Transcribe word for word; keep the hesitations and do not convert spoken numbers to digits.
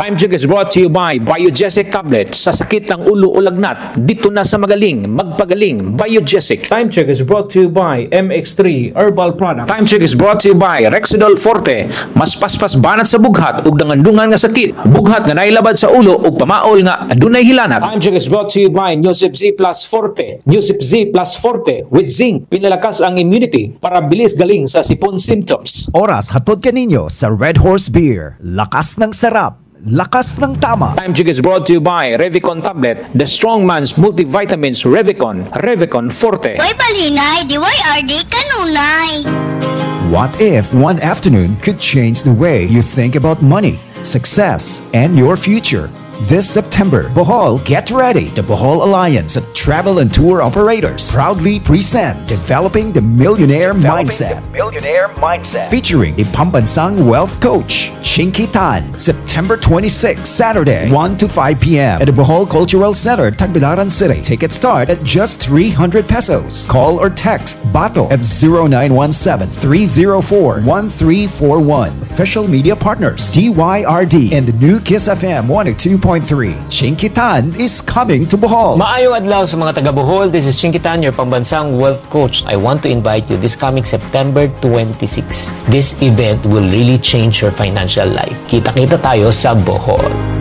Time check is brought to you by Biogesic Tablet. Sa sakit ng ulo o lagnat, dito na sa magaling, magpagaling, Biogesic. Time check is brought to you by M X three Herbal Products. Time check is brought to you by Rexidol Forte. Mas paspas banat sa bughat ug nangandungan nga sakit. Bughat nga nailabad sa ulo ug pamaol nga adunay hilanat. Time check is brought to you by Newsip Z Plus Forte. Newsip Z Plus Forte with zinc pinalakas ang immunity para bilis galing sa sipon symptoms. Oras hatod kaninyo sa Red Horse Beer. Lakas ng sarap, lakas ng tama. Time check is brought to you by Revicon Tablet, the Strongman's Multivitamins Revicon, Revicon Forte. Way balinay, D Y R D kanunay. What if one afternoon could change the way you think about money, success, and your future? This September, Bohol, get ready. The Bohol Alliance of Travel and Tour Operators proudly presents Developing the Millionaire Mindset. The Millionaire Mindset. Featuring a Pambansang Wealth Coach, Chinky Tan, September twenty-sixth, Saturday, one to five p m at the Bohol Cultural Center, Tagbilaran City. Tickets start at just three hundred pesos. Call or text Bato at zero nine one seven, three zero four, one three four one. Official media partners, D Y R D and the new Kiss F M one oh two point three. Chinky Tan is coming to Bohol. Maayong adlaw sa mga taga Bohol. This is Chinky Tan, your Pambansang Wealth Coach. I want to invite you this coming September twenty-sixth. This event will really change your financial life. Kita-kita tayo sa Bohol.